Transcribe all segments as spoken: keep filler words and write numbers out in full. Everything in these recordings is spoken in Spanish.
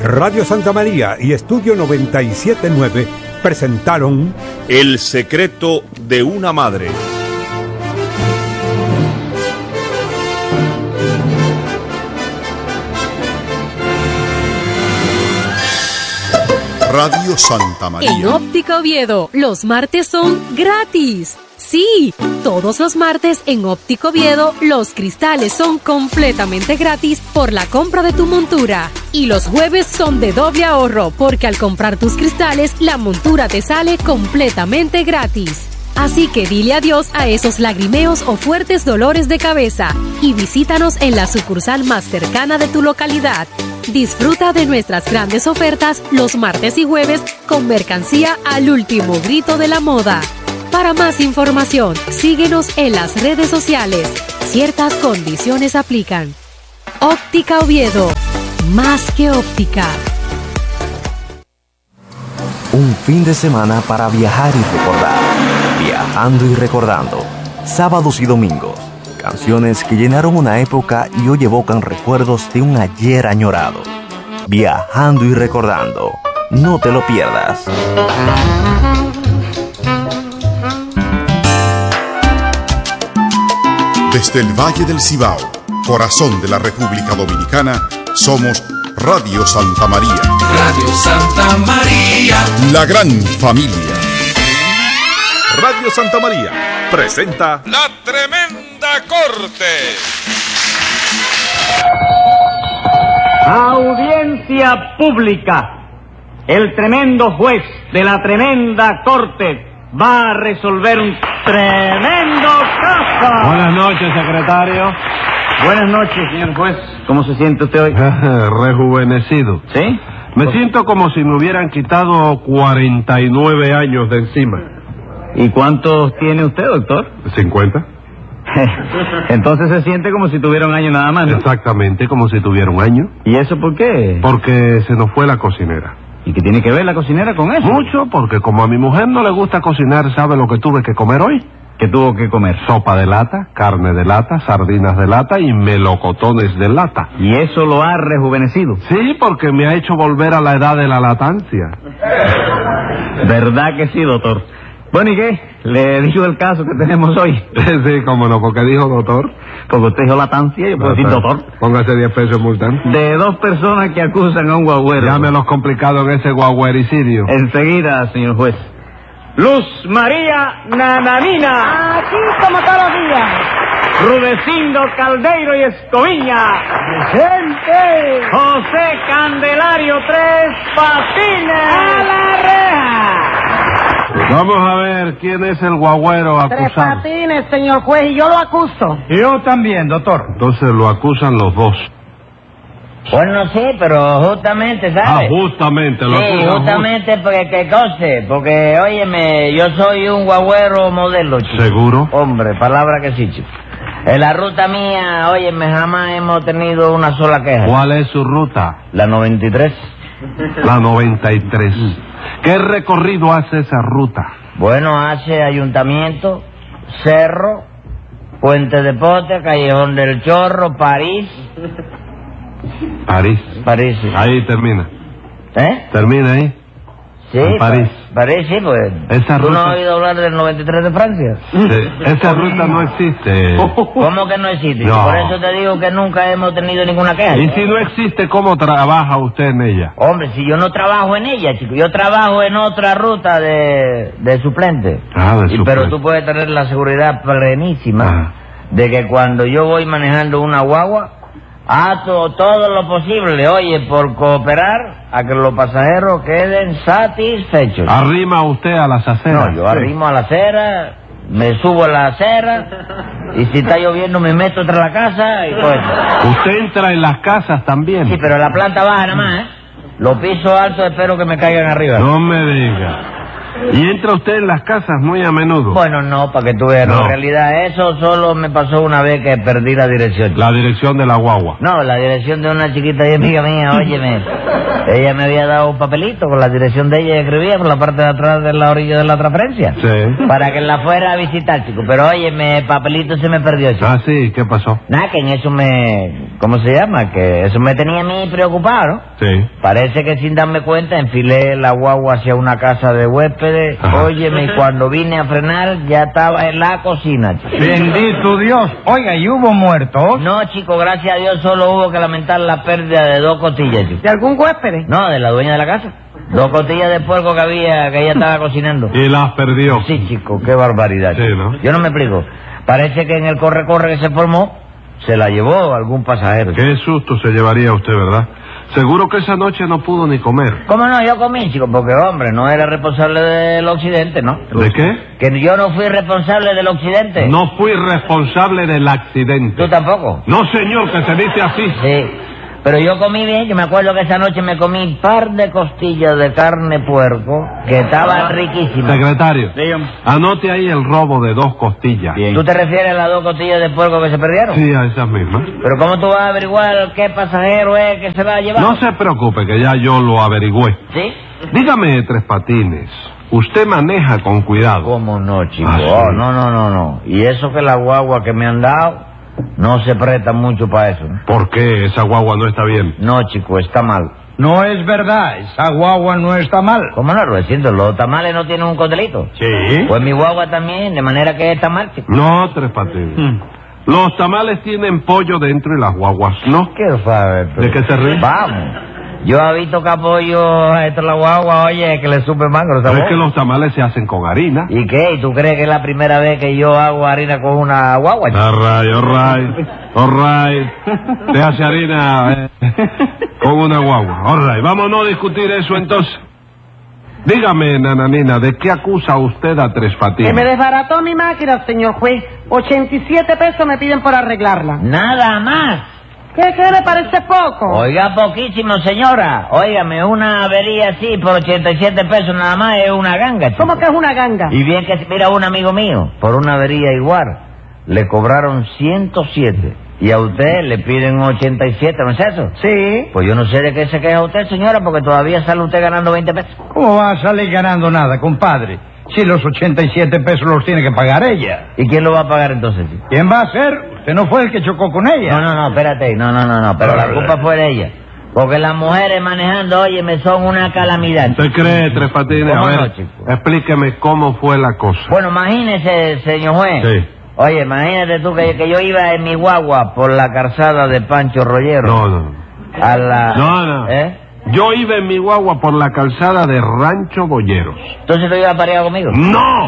Radio Santa María y Estudio noventa y siete punto nueve presentaron El secreto de una madre. Radio Santa María. En Óptica Oviedo, los martes son gratis. Sí, todos los martes en Óptica Oviedo, los cristales son completamente gratis por la compra de tu montura. Y los jueves son de doble ahorro, porque al comprar tus cristales, la montura te sale completamente gratis. Así que dile adiós a esos lagrimeos o fuertes dolores de cabeza y visítanos en la sucursal más cercana de tu localidad. Disfruta de nuestras grandes ofertas los martes y jueves con mercancía al último grito de la moda. Para más información, síguenos en las redes sociales. Ciertas condiciones aplican. Óptica Oviedo, más que óptica. Un fin de semana para viajar y recordar. Viajando y recordando. Sábados y domingos. Canciones que llenaron una época y hoy evocan recuerdos de un ayer añorado. Viajando y recordando. No te lo pierdas. Desde el Valle del Cibao, corazón de la República Dominicana, somos Radio Santa María. Radio Santa María. La gran familia. Radio Santa María presenta La Tremenda Corte. Audiencia pública. El tremendo juez de la tremenda corte va a resolver un tremendo caso. Buenas noches, secretario. Buenas noches, señor juez. ¿Cómo se siente usted hoy? Rejuvenecido. ¿Sí? Me siento como si me hubieran quitado cuarenta y nueve años de encima. ¿Y cuántos tiene usted, doctor? ¿cincuenta? Entonces se siente como si tuviera un año nada más, ¿no? Exactamente, como si tuviera un año. ¿Y eso por qué? Porque se nos fue la cocinera. ¿Y qué tiene que ver la cocinera con eso? Mucho, porque como a mi mujer no le gusta cocinar, ¿sabe lo que tuve que comer hoy? ¿Qué tuvo que comer? Sopa de lata, carne de lata, sardinas de lata y melocotones de lata. ¿Y eso lo ha rejuvenecido? Sí, porque me ha hecho volver a la edad de la latancia. ¿Verdad que sí, doctor? Bueno, ¿y qué? Le digo el caso que tenemos hoy. Sí, cómo no, porque dijo doctor. Porque usted dijo latancia, yo puedo decir doctor. Póngase diez pesos multa. De dos personas que acusan a un guagüero. Llame a los complicados en ese guagüericidio. Enseguida, señor juez. Luz María Nananina. Aquí como todos los días. Rudecindo Caldeiro y Escoviña. Presente. José Candelario Tres Patines. A la reja. Vamos a ver quién es el guagüero acusado. Tres Patines, señor juez, y yo lo acuso. Yo también, doctor. Entonces lo acusan los dos. Bueno, sí, pero justamente, ¿sabes? Ah, justamente, lo Sí, acusan justamente just... porque que cose, porque, óyeme, yo soy un guagüero modelo, chico. ¿Seguro? Hombre, palabra que sí, chico. En la ruta mía, óyeme, jamás hemos tenido una sola queja. ¿Cuál es su ruta? La noventa y tres. La noventa y tres. ¿Qué recorrido hace esa ruta? Bueno, hace Ayuntamiento, Cerro, Puente de Pote, Callejón del Chorro, París. París. París, sí. Ahí termina. ¿Eh? Termina ahí. Sí, en París. Pa París, sí, pues. Esa ¿Tú ruta... no has oído hablar del noventa y tres de Francia? Sí. Esa ruta no existe. ¿Cómo que no existe? No. Por eso te digo que nunca hemos tenido ninguna queja. Y si no existe, ¿cómo trabaja usted en ella? Hombre, si yo no trabajo en ella, chico, yo trabajo en otra ruta de, de suplente. Ah, de y, suplente. Pero tú puedes tener la seguridad plenísima ah. de que cuando yo voy manejando una guagua, hago todo lo posible, oye, por cooperar a que los pasajeros queden satisfechos. ¿Arrima usted a las aceras? No, yo arrimo a la acera, me subo a la acera, y si está lloviendo me meto entre la casa y pues... ¿Usted entra en las casas también? Sí, pero en la planta baja nada más, ¿eh? Los pisos altos espero que me caigan arriba. No me diga. ¿Y entra usted en las casas muy a menudo? Bueno, no, para que tú veas. No. En realidad, eso solo me pasó una vez que perdí la dirección. La dirección de la guagua. No, la dirección de una chiquita y amiga mía, óyeme. Ella me había dado un papelito con la dirección de ella y escribía por la parte de atrás de la orilla de la transferencia. Sí. Para que la fuera a visitar, chico. Pero óyeme, el papelito se me perdió, chico. Ah, sí, ¿qué pasó? Nada, que en eso me... ¿Cómo se llama? Que eso me tenía a mí preocupado, ¿no? Sí. Parece que sin darme cuenta enfilé la guagua hacia una casa de huéspedes. Ajá. Óyeme, y cuando vine a frenar ya estaba en la cocina, chico. Bendito Dios. Oiga, ¿y hubo muertos? No, chico, gracias a Dios solo hubo que lamentar la pérdida de dos costillas, chico. ¿De algún huésped? No, de la dueña de la casa. Dos costillas de puerco que había, que ella estaba cocinando. Y las perdió. Sí, chico, qué barbaridad. Sí, chico. ¿no? Yo no me explico. Parece que en el corre-corre que se formó, se la llevó algún pasajero. chico. Qué susto se llevaría usted, ¿verdad? Seguro que esa noche no pudo ni comer. ¿Cómo no? Yo comí, chico, porque, hombre, no era responsable del accidente, ¿no? ¿De qué? Que yo no fui responsable del accidente. No fui responsable del accidente. ¿Tú tampoco? No, señor, que se dice así. Sí. Pero yo comí bien, yo me acuerdo que esa noche me comí un par de costillas de carne puerco que estaban riquísimas. Secretario, anote ahí el robo de dos costillas. ¿Tú te refieres a las dos costillas de puerco que se perdieron? Sí, a esas mismas. Pero ¿cómo tú vas a averiguar qué pasajero es que se la ha llevado? No se preocupe, que ya yo lo averigüé. ¿Sí? Dígame, Tres Patines, usted maneja con cuidado. ¿Cómo no, chico? Ah, sí. Oh, no, no, no, no. Y eso que la guagua que me han dado no se presta mucho para eso, ¿no? ¿Por qué? Esa guagua no está bien. No, chico, está mal. No es verdad, esa guagua no está mal. ¿Cómo no, Rudecindo? Los tamales no tienen un cotelito. Sí. Pues mi guagua también, de manera que está mal, chico. No, Tres Patines. Hmm. Los tamales tienen pollo dentro y las guaguas no. ¿Qué sabe? ¿De qué se ríe? Vamos. Yo he visto que apoyo a esta la guagua, oye, que le supe mango. Pero es que los tamales se hacen con harina. ¿Y qué? ¿Y tú crees que es la primera vez que yo hago harina con una guagua, chico? All right, all right, all right. Se hace harina eh, con una guagua. All right, vamos a no discutir eso entonces. Dígame, nananina, ¿de qué acusa usted a Tres Patines? Que me desbarató mi máquina, señor juez. ochenta y siete pesos me piden por arreglarla. Nada más. ¿Qué, qué le parece poco? Oiga, poquísimo, señora. Óigame, una avería así por ochenta y siete pesos nada más es una ganga, chico. ¿Cómo que es una ganga? Y bien que, mira, un amigo mío, por una avería igual, le cobraron ciento siete. Y a usted le piden ochenta y siete, ¿no es eso? Sí. Pues yo no sé de qué se queja usted, señora, porque todavía sale usted ganando veinte pesos. ¿Cómo va a salir ganando nada, compadre? Si los ochenta y siete pesos los tiene que pagar ella. ¿Y quién lo va a pagar entonces, chico? ¿Quién va a ser? ¿Usted no fue el que chocó con ella? No, no, no, espérate, no, no, no, no, pero la culpa fue de ella. Porque las mujeres manejando, óyeme, son una calamidad. ¿Usted cree, Tres Patines? A ¿Cómo ver, no, chico? explíqueme cómo fue la cosa. Bueno, imagínese, señor juez. Sí. Oye, imagínate tú que, que yo iba en mi guagua por la calzada de Pancho Rollero. No, no. A la... No, no. ¿Eh? Yo iba en mi guagua por la calzada de Rancho Boyeros. ¿Entonces tú ibas pareado conmigo? ¡No!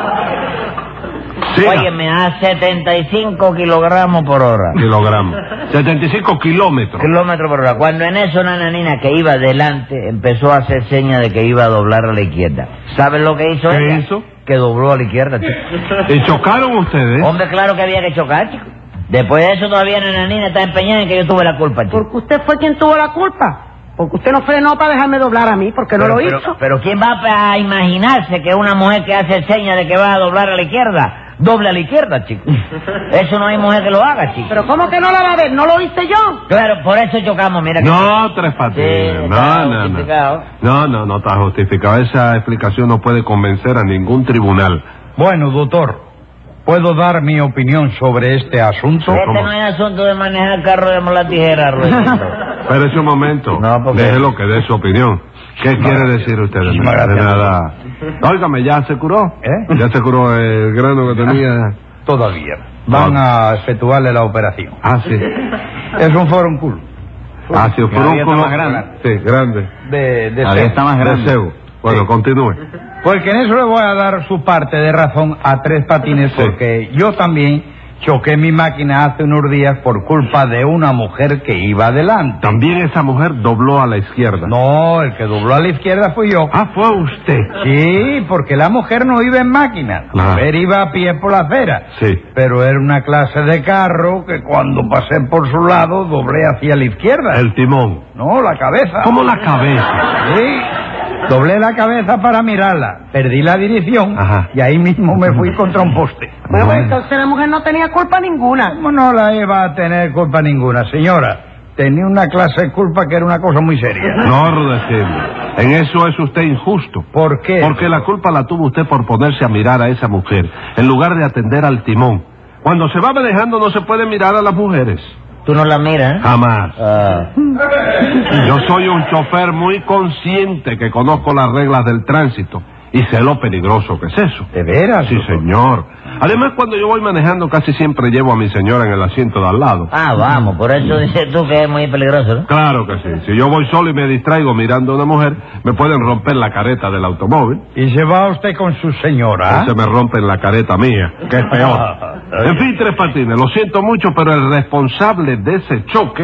Siga. Óyeme, a setenta y cinco kilogramos por hora. Kilogramos. setenta y cinco kilómetros. Kilómetros por hora. Cuando en eso una nanina que iba delante empezó a hacer señas de que iba a doblar a la izquierda. ¿Sabes lo que hizo ¿Qué ella? hizo? Que dobló a la izquierda, chico. ¿Y chocaron ustedes? Hombre, claro que había que chocar, chico. Después de eso todavía la nanina está empeñada en que yo tuve la culpa, chico. Porque usted fue quien tuvo la culpa. Porque usted no frenó para dejarme doblar a mí, porque no pero, lo pero, hizo. Pero ¿quién va a imaginarse que una mujer que hace señas de que va a doblar a la izquierda, doble a la izquierda, chico? Eso no hay mujer que lo haga, chico. Pero ¿cómo que no la va a ver? ¿No lo hice yo? Claro, por eso chocamos, mira. Que No, Tres Patines. Sí, no, está no, justificado. no. No, no, no está justificado. Esa explicación no puede convencer a ningún tribunal. Bueno, doctor, ¿puedo dar mi opinión sobre este asunto? Este ¿Cómo? no es asunto de manejar carro de la tijera, Ruedito. Espérese un momento. No, porque- Déjelo que dé su opinión. ¿Qué quiere decir usted? De Muchísimas nada, de gracias. nada. Óigame, ¿ya se curó? ¿Eh? ¿Ya se curó el grano que tenía? Todavía. Van a efectuarle la operación. Ah, sí. Es un furúnculo. Ah, sí, un Cada día está furúnculo. más grande. Sí, grande. De, de Ahí cebo. está más grande. De cebo. Bueno, Sí. continúe. Porque en eso le voy a dar su parte de razón a Tres Patines, Sí. porque yo también choqué mi máquina hace unos días por culpa de una mujer que iba adelante. También esa mujer dobló a la izquierda. No, el que dobló a la izquierda fui yo. Ah, fue usted. Sí, porque la mujer no iba en máquina. La Ah. mujer iba a pie por la acera. Sí. Pero era una clase de carro que cuando pasé por su lado doblé hacia la izquierda. El timón. No, la cabeza. ¿Cómo la cabeza? Sí. Doblé la cabeza para mirarla, perdí la dirección Ajá. y ahí mismo me fui contra un poste. Bueno, pues entonces la mujer no tenía culpa ninguna. ¿Cómo no la iba a tener culpa ninguna, señora? Tenía una clase de culpa que era una cosa muy seria. No, Rudecindo, en eso es usted injusto. ¿Por qué? Porque la culpa la tuvo usted por ponerse a mirar a esa mujer, en lugar de atender al timón. Cuando se va manejando no se puede mirar a las mujeres. ¿Tú no la miras? ¿eh? Jamás. Ah. Yo soy un chofer muy consciente que conozco las reglas del tránsito y sé lo peligroso que es eso. ¿De veras? Sí, señor. Además, cuando yo voy manejando casi siempre llevo a mi señora en el asiento de al lado. Ah, vamos, por eso dices tú que es muy peligroso, ¿no? Claro que sí. Si yo voy solo y me distraigo mirando a una mujer, me pueden romper la careta del automóvil. ¿Y se va usted con su señora? O se me rompen la careta mía, que es peor. En fin, Tres Patines, lo siento mucho, pero el responsable de ese choque,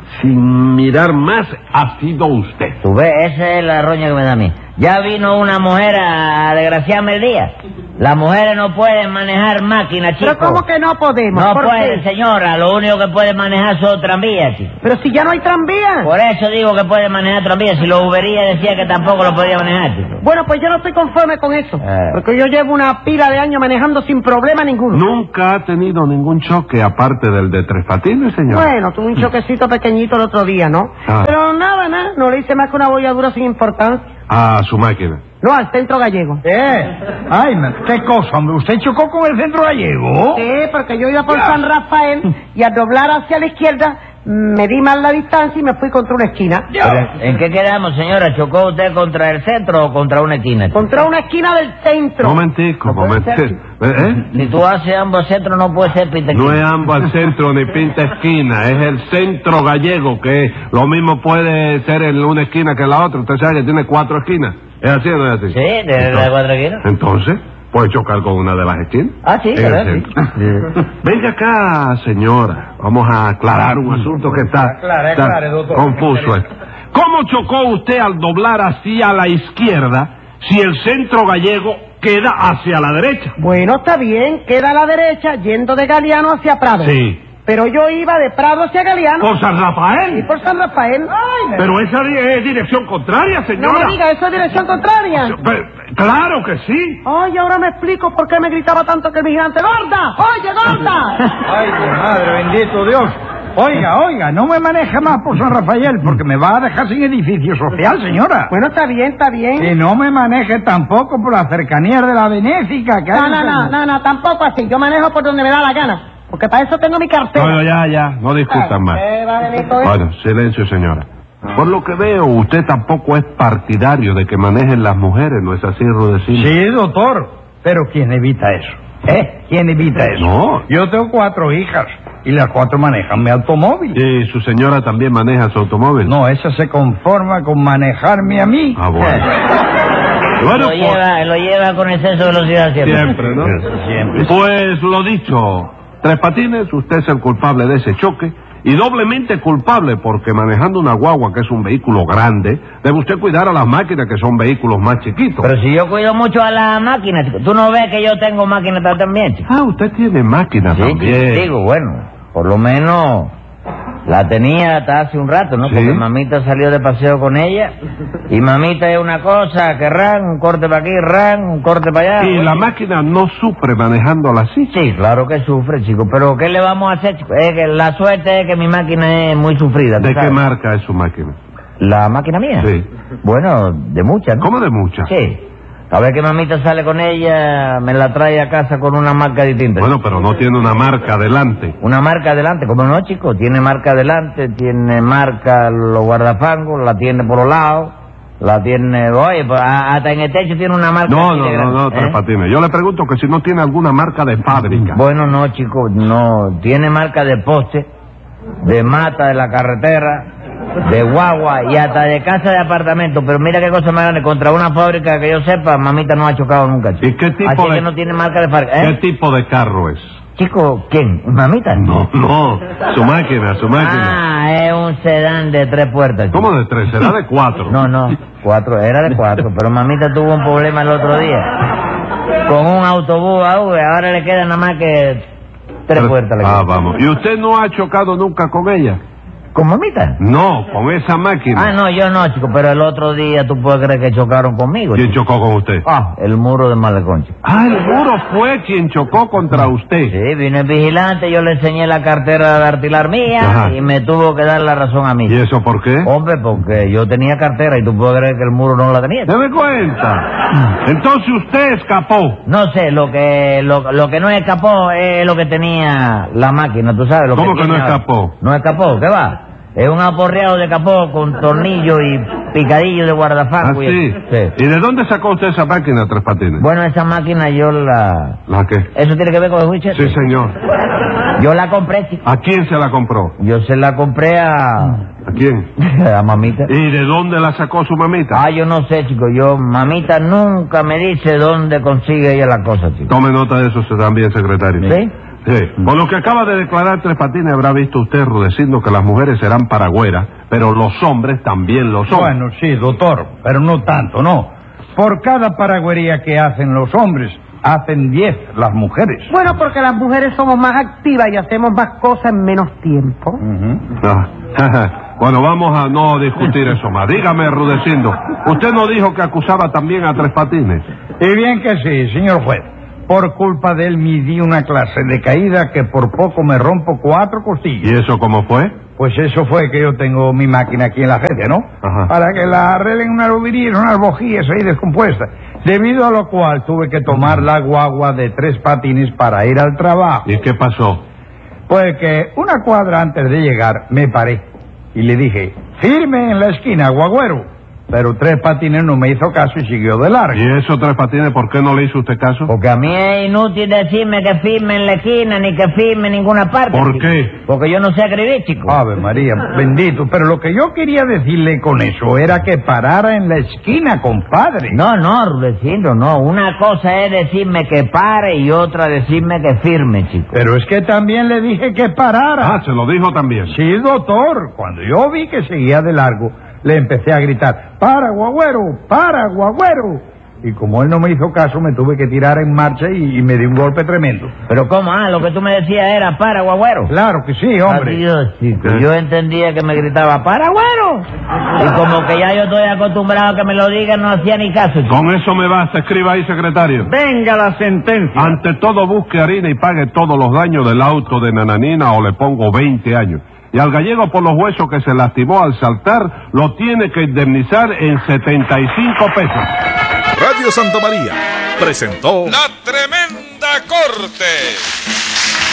sin mirar más, ha sido usted. Tú ves, esa es la roña que me da a mí. Ya vino una mujer a desgraciarme el día. Las mujeres no pueden manejar máquinas, chicos. ¿Pero cómo que no podemos? No ¿Por pueden, qué? señora. Lo único que pueden manejar son tranvías, chicos. Pero si ya no hay tranvía. Por eso digo que pueden manejar tranvías. Si los Uberías decía que tampoco lo podía manejar, chicos. Bueno, pues yo no estoy conforme con eso. Eh. Porque yo llevo una pila de años manejando sin problema ninguno. Nunca ha tenido ningún choque aparte del de Tres Patines, señor. Bueno, tuve un choquecito pequeñito el otro día, ¿no? Ah. Pero nada, nada. No le hice más que una bolladura sin importancia. A su máquina. No, al centro gallego. ¿Eh? Ay, ¿qué cosa, hombre? ¿Usted chocó con el centro gallego? Sí, porque yo iba por San Rafael y al doblar hacia la izquierda me di mal la distancia y me fui contra una esquina. Pero, ¿en qué quedamos, señora? ¿Chocó usted contra el centro o contra una esquina, chico? Contra una esquina del centro. Momentico, ¿No puede momentico. ¿Eh? Si tú haces ambos centros no puede ser pinta No es ambos al centro ni pinta esquina, es el centro gallego, que lo mismo puede ser en una esquina que en la otra. Usted sabe que tiene cuatro esquinas. ¿Es así o no es así? Sí, de las cuatro esquinas. Entonces, puede chocar con una de las esquinas. Ah, sí, en el ¿verdad? centro. Sí. Venga acá, señora. Vamos a aclarar un asunto que está, Aclare, está aclare, doctor. confuso. esto. ¿Cómo chocó usted al doblar hacia la izquierda si el centro gallego queda hacia la derecha? Bueno, está bien, queda a la derecha yendo de Galeano hacia Prado. Sí. Pero yo iba de Prado hacia Galeano. ¿Por San Rafael? Y por San Rafael. Ay, Pero esa di- es dirección contraria, no señora. me diga, eso es dirección contraria. Pero, claro que sí. Ay, ahora me explico por qué me gritaba tanto que el vigilante. ¡Gorda! ¡Oye, gorda! Ay, mi madre, bendito Dios. Oiga, oiga, no me maneje más por San Rafael porque me va a dejar sin edificio social, señora. Bueno, está bien, está bien. Y no me maneje tampoco por las cercanías de la Benéfica. Que No, hay no, en- no, no, no, tampoco así. Yo manejo por donde me da la gana. Porque para eso tengo mi cartera. Bueno, ya, ya, no discutan más. Eh, va a venir con eso. Bueno, silencio, señora. Por lo que veo, usted tampoco es partidario de que manejen las mujeres, ¿no es así, Rudecindo? Sí, doctor. Pero ¿quién evita eso? ¿Eh? ¿Quién evita eso? No. Yo tengo cuatro hijas y las cuatro manejan mi automóvil. ¿Y su señora también maneja su automóvil? No, esa se conforma con manejarme a mí. Ah, bueno. Bueno, lo, pues, lleva, lo lleva con exceso de velocidad siempre. siempre, ¿no? Siempre. Pues lo dicho, Tres Patines, usted es el culpable de ese choque y doblemente culpable porque manejando una guagua que es un vehículo grande, debe usted cuidar a las máquinas que son vehículos más chiquitos. Pero si yo cuido mucho a la máquina, chico. ¿Tú no ves que yo tengo máquina también, chico? Ah, usted tiene máquina Sí, también. digo, bueno, por lo menos la tenía hasta hace un rato, ¿no? ¿Sí? Porque mamita salió de paseo con ella y mamita es una cosa que ran, un corte para aquí, ran, un corte para allá. Y Oye. la máquina no sufre manejándola así. Sí, claro que sufre, chico, pero ¿qué le vamos a hacer, chico? Es que la suerte es que mi máquina es muy sufrida. ¿tú ¿De sabes? qué marca es su máquina? ¿La máquina mía? Sí. Bueno, de muchas, ¿no? ¿Cómo de muchas? Sí. A ver que mamita sale con ella, me la trae a casa con una marca distinta. Bueno, pero no tiene una marca adelante. Una marca adelante, ¿cómo no, chico? Tiene marca adelante, tiene marca los guardafangos, la tiene por los lados, la tiene... Oye, pues, a- hasta en el techo tiene una marca... No, así no, de no, grande, no, Tres ¿eh? Patines. Yo le pregunto que si no tiene alguna marca de fábrica. Bueno, no, chico, no. Tiene marca de poste, de mata de la carretera, de guagua y hasta de casa de apartamento. Pero mira qué cosa más grande. Contra una fábrica que yo sepa, mamita no ha chocado nunca, chico. ¿Y qué tipo Así de- que no tiene marca de fábrica, ¿Qué ¿eh? tipo de carro es? Chico, ¿quién? ¿Mamita? No, no, su máquina, su máquina. Ah, es un sedán de tres puertas, chico. ¿Cómo de tres? ¿Será de cuatro? No, no, cuatro, era de cuatro, pero mamita tuvo un problema el otro día. Con un autobús a V, ahora le queda nada más que tres puertas. le Ah, quedan. vamos. ¿Y usted no ha chocado nunca con ella? ¿Con mamita? No, con esa máquina. Ah, no, yo no, chico, pero el otro día tú puedes creer que chocaron conmigo. ¿Quién chico? chocó con usted? Ah, el muro de Malecón, chico. Ah, el muro fue quien chocó contra usted. Sí, vino el vigilante, yo le enseñé la cartera de artilar mía. Ajá. Y me tuvo que dar la razón a mí. ¿Y eso por qué? Hombre, porque yo tenía cartera y tú puedes creer que el muro no la tenía. ¿Te cuenta? Entonces usted escapó. No sé, lo que lo, lo que no escapó es lo que tenía la máquina, tú sabes. Lo ¿Cómo que, que no tiene... escapó? No escapó, ¿qué va? Es un aporreado de capó con tornillo y picadillo de guardafango. ¿Ah, sí? sí? ¿Y de dónde sacó usted esa máquina, Tres Patines? Bueno, esa máquina yo la... ¿La qué? ¿Eso tiene que ver con el juicio? Sí, señor. Yo la compré, chico. ¿A quién se la compró? Yo se la compré a... ¿A quién? A mamita. ¿Y de dónde la sacó su mamita? Ah, yo no sé, chico. Yo, mamita nunca me dice dónde consigue ella la cosa, chico. Tome nota de eso también, secretario. ¿Sí? Sí. Por lo que acaba de declarar Tres Patines, habrá visto usted, Rudecindo, que las mujeres serán paragüeras, pero los hombres también lo son. Bueno, sí, doctor, pero no tanto, no. Por cada paragüería que hacen los hombres, hacen diez las mujeres. Bueno, porque las mujeres somos más activas y hacemos más cosas en menos tiempo. Uh-huh. Ah. Bueno, vamos a no discutir eso más. Dígame, Rudecindo, usted no dijo que acusaba también a Tres Patines. Y bien que sí, señor juez. Por culpa de él me di una clase de caída que por poco me rompo cuatro costillas. ¿Y eso cómo fue? Pues eso fue que yo tengo mi máquina aquí en la agencia, ¿no? Ajá. Para que la arreglen unas rubirías, unas bojías ahí descompuestas. Debido a lo cual tuve que tomar la guagua de Tres Patines para ir al trabajo. ¿Y qué pasó? Pues que una cuadra antes de llegar me paré y le dije, firme en la esquina, guagüero. Pero Tres Patines no me hizo caso y siguió de largo. ¿Y eso, Tres Patines, por qué no le hizo usted caso? Porque a mí es inútil decirme que firme en la esquina ni que firme en ninguna parte. ¿Por chico. qué? Porque yo no sé escribir, chico. Ave María, bendito. Pero lo que yo quería decirle con eso era que parara en la esquina, compadre. No, no, Rudecindo, no. Una cosa es decirme que pare y otra decirme que firme, chico. Pero es que también le dije que parara. Ah, se lo dijo también. Sí, doctor. Cuando yo vi que seguía de largo, le empecé a gritar, ¡para, guagüero! ¡Para, guagüero! Y como él no me hizo caso, me tuve que tirar en marcha y, y me di un golpe tremendo. Pero ¿cómo? Ah, lo que tú me decías era para, guagüero. Claro que sí, hombre. Adiós, chico. Yo entendía que me gritaba, para, güero. Y como que ya yo estoy acostumbrado a que me lo digan, no hacía ni caso, chico. Con eso me basta. Escriba ahí, secretario. Venga la sentencia. Ante todo, busque harina y pague todos los daños del auto de Nananina o le pongo veinte años. Y al gallego por los huesos que se lastimó al saltar, lo tiene que indemnizar en setenta y cinco pesos. Radio Santa María presentó La Tremenda Corte.